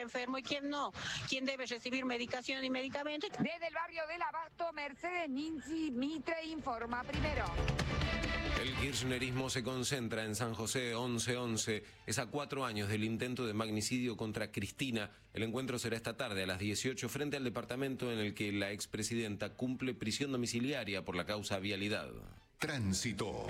está enfermo y quién no, quién debe recibir medicación y medicamentos. Desde el barrio del Abasto, Mercedes Ninzi Mitre informa primero. El kirchnerismo se concentra en San José 1111. Es a 4 años del intento de magnicidio contra Cristina. El encuentro será esta tarde a las 18 frente al departamento en el que la expresidenta cumple prisión domiciliaria por la causa vialidad. Tránsito.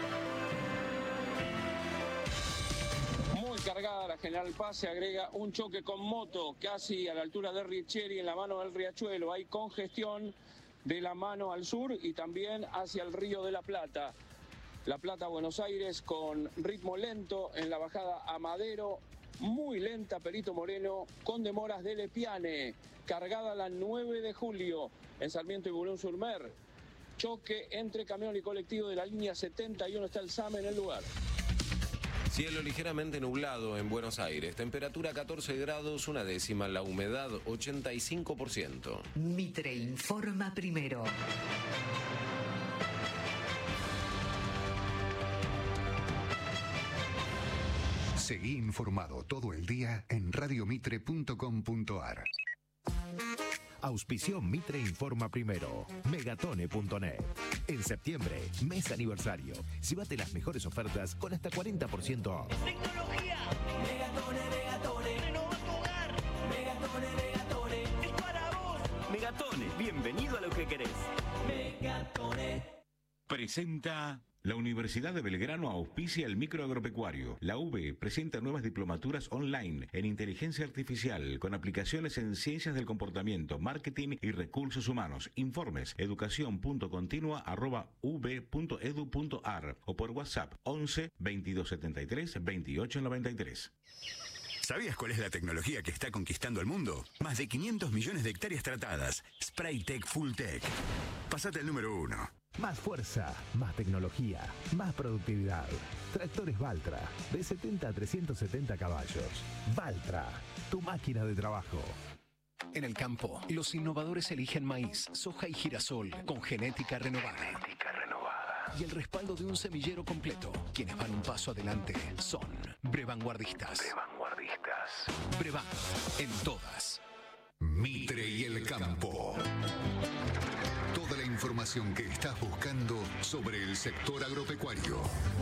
Muy cargada la General Paz, se agrega un choque con moto casi a la altura de Richieri en la mano del Riachuelo. Hay congestión de la mano al sur y también hacia el Río de la Plata. La Plata, Buenos Aires, con ritmo lento en la bajada a Madero, muy lenta Perito Moreno, con demoras de Lepiane, cargada la 9 de julio en Sarmiento y Boulogne-sur-Mer. Choque entre camión y colectivo de la línea 71, está el SAME en el lugar. Cielo ligeramente nublado en Buenos Aires, temperatura 14 grados, 1/10, la humedad 85%. Mitre informa primero. Seguí informado todo el día en radiomitre.com.ar. Auspició Mitre Informa Primero. Megatone.net. En septiembre, mes aniversario. Llévate las mejores ofertas con hasta 40% off. ¡Tecnología! Megatone, Megatone. ¡Renova tu hogar! Megatone, Megatone. ¡Es para vos! Megatone, bienvenido a lo que querés. Megatone. Presenta... La Universidad de Belgrano auspicia el microagropecuario. La UB presenta nuevas diplomaturas online en inteligencia artificial con aplicaciones en ciencias del comportamiento, marketing y recursos humanos. Informes educación.continua@ub.edu.ar o por WhatsApp 11 2273 2893. ¿Sabías cuál es la tecnología que está conquistando el mundo? Más de 500 millones de hectáreas tratadas. Spraytec Fulltech. Pasate al número 1. Más fuerza, más tecnología, más productividad. Tractores Valtra, de 70 a 370 caballos. Valtra, tu máquina de trabajo. En el campo, los innovadores eligen maíz, soja y girasol con genética renovada. Y el respaldo de un semillero completo. Quienes van un paso adelante son Brevanguardistas. Brevan, en todas. Mitre y el campo. Toda la información que estás buscando sobre el sector agropecuario.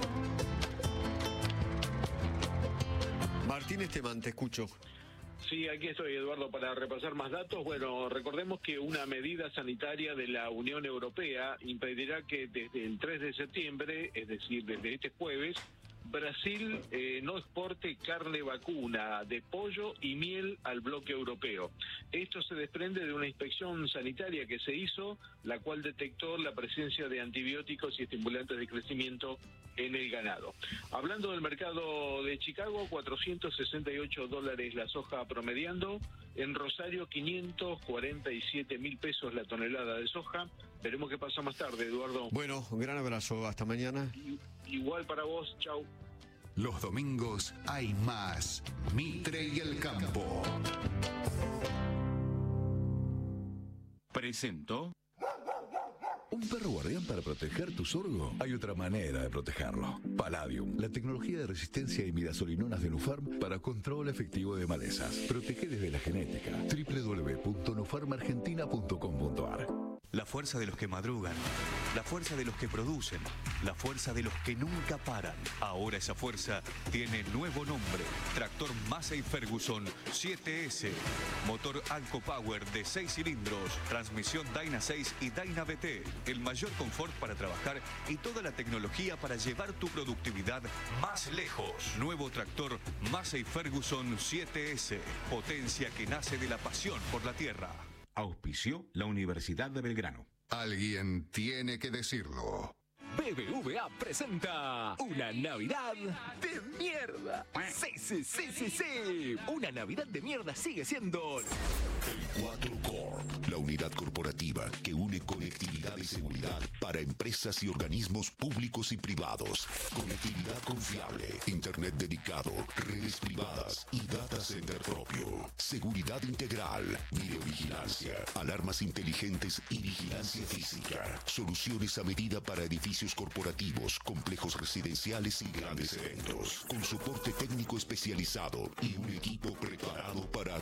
Martín Esteban, te escucho. Sí, aquí estoy, Eduardo, para repasar más datos. Bueno, recordemos que una medida sanitaria de la Unión Europea impedirá que desde el 3 de septiembre, es decir, desde este jueves, Brasil no exporte carne vacuna de pollo y miel al bloque europeo. Esto se desprende de una inspección sanitaria que se hizo, la cual detectó la presencia de antibióticos y estimulantes de crecimiento en el ganado. Hablando del mercado de Chicago, $468 la soja promediando. En Rosario, 547.000 pesos la tonelada de soja. Veremos qué pasa más tarde, Eduardo. Bueno, un gran abrazo. Hasta mañana. Igual para vos. Chau. Los domingos hay más Mitre y el campo. Presento... ¿Un perro guardián para proteger tu sorgo? Hay otra manera de protegerlo. Palladium, la tecnología de resistencia y imidazolinonas de Nufarm para control efectivo de malezas. Protege desde la genética. www.nufarmargentina.com.ar. La fuerza de los que madrugan, la fuerza de los que producen, la fuerza de los que nunca paran. Ahora esa fuerza tiene nuevo nombre. Tractor Massey Ferguson 7S. Motor Alco Power de 6 cilindros. Transmisión Dyna 6 y Dyna BT. El mayor confort para trabajar y toda la tecnología para llevar tu productividad más lejos. Nuevo tractor Massey Ferguson 7S. Potencia que nace de la pasión por la tierra. Auspició la Universidad de Belgrano. Alguien tiene que decirlo. BBVA presenta una Navidad de mierda. Sí. Una Navidad de mierda sigue siendo el 4Core, la unidad corporativa que une conectividad y seguridad para empresas y organismos públicos y privados. Conectividad confiable, internet dedicado, redes privadas y data center propio. Seguridad integral, videovigilancia, alarmas inteligentes y vigilancia física. Soluciones a medida para edificios corporativos, complejos residenciales y grandes eventos. Con soporte técnico especializado y un equipo preparado para